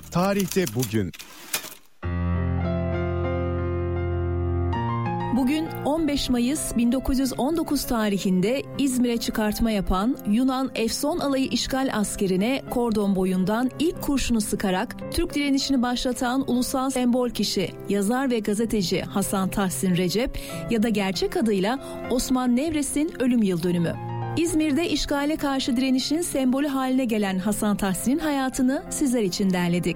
Tarihte bugün. Bugün 15 Mayıs 1919 tarihinde İzmir'e çıkartma yapan Yunan Efson alayı işgal askerine kordon boyundan ilk kurşunu sıkarak Türk direnişini başlatan ulusal sembol kişi, yazar ve gazeteci Hasan Tahsin Recep ya da gerçek adıyla Osman Nevres'in ölüm yıldönümü. İzmir'de işgale karşı direnişin sembolü haline gelen Hasan Tahsin'in hayatını sizler için derledik.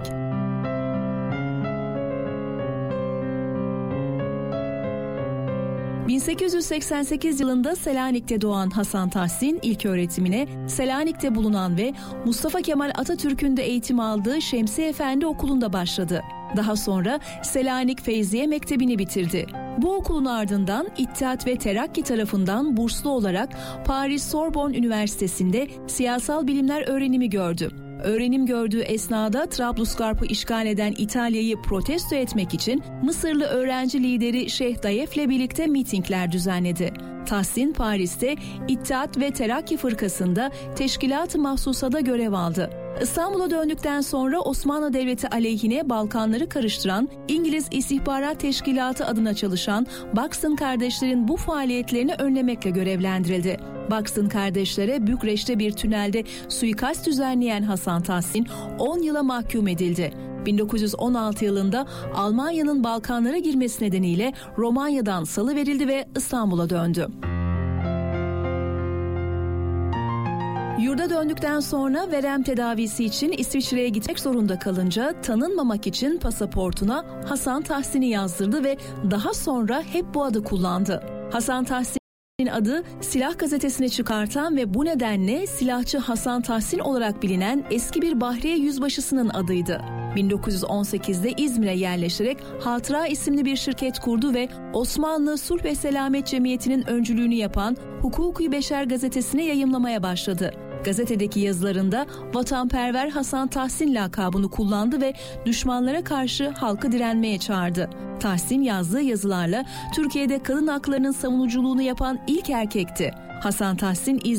...1888 yılında Selanik'te doğan Hasan Tahsin ilk öğretimine Selanik'te bulunan ve Mustafa Kemal Atatürk'ün de eğitim aldığı Şemsi Efendi Okulu'nda başladı. Daha sonra Selanik Feyziye Mektebi'ni bitirdi. Bu okulun ardından İttihat ve Terakki tarafından burslu olarak Paris Sorbonne Üniversitesi'nde siyasal bilimler öğrenimi gördü. Öğrenim gördüğü esnada Trablusgarp'ı işgal eden İtalya'yı protesto etmek için Mısırlı öğrenci lideri Şeyh Dayef'le birlikte mitingler düzenledi. Tahsin Paris'te İttihat ve Terakki Fırkası'nda Teşkilat-ı Mahsusa'da görev aldı. İstanbul'a döndükten sonra Osmanlı Devleti aleyhine Balkanları karıştıran İngiliz İstihbarat Teşkilatı adına çalışan Buxton kardeşlerin bu faaliyetlerini önlemekle görevlendirildi. Buxton kardeşlere Bükreş'te bir tünelde suikast düzenleyen Hasan Tahsin 10 yıla mahkum edildi. 1916 yılında Almanya'nın Balkanlara girmesi nedeniyle Romanya'dan salıverildi ve İstanbul'a döndü. Yurda döndükten sonra verem tedavisi için İsviçre'ye gitmek zorunda kalınca tanınmamak için pasaportuna Hasan Tahsin'i yazdırdı ve daha sonra hep bu adı kullandı. Hasan Tahsin'in adı Silah gazetesine çıkartan ve bu nedenle Silahçı Hasan Tahsin olarak bilinen eski bir Bahriye yüzbaşısının adıydı. 1918'de İzmir'e yerleşerek Hatıra isimli bir şirket kurdu ve Osmanlı Sulh ve Selamet Cemiyeti'nin öncülüğünü yapan Hukuki Beşer gazetesine yayımlamaya başladı. Gazetedeki yazılarında vatanperver Hasan Tahsin lakabını kullandı ve düşmanlara karşı halkı direnmeye çağırdı. Tahsin yazdığı yazılarla Türkiye'de kadın haklarının savunuculuğunu yapan ilk erkekti. Hasan Tahsin